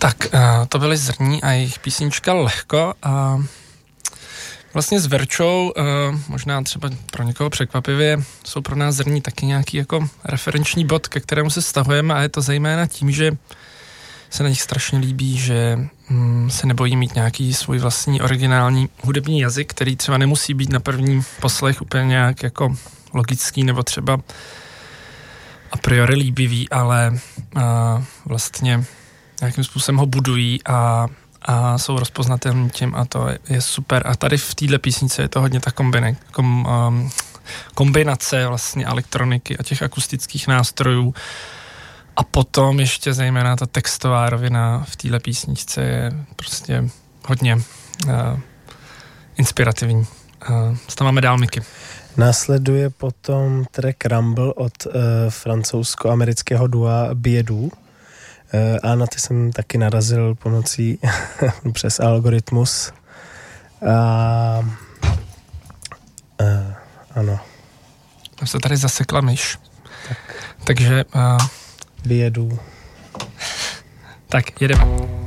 Tak, to byly Zrní a jejich písnička Lehko a vlastně s Verčou, možná třeba pro někoho překvapivě, jsou pro nás Zrní taky nějaký jako referenční bod, ke kterému se vztahujeme a je to zejména tím, že se na nich strašně líbí, že se nebojí mít nějaký svůj vlastní originální hudební jazyk, který třeba nemusí být na první poslech úplně nějak jako logický nebo třeba a priori líbivý, ale vlastně nějakým způsobem ho budují a jsou rozpoznatelní tím a to je super. A tady v této písnice je to hodně ta kombinace vlastně elektroniky a těch akustických nástrojů. A potom ještě zejména ta textová rovina v této písničce je prostě hodně inspirativní. Tam máme dál, Miky. Následuje potom track Rumble od francouzsko-amerického dua Biedu. A na ty jsem taky narazil pomocí přes algoritmus. Ano. Tam se tady zasekla myš. Takže... Biedu. Tak, jedeme.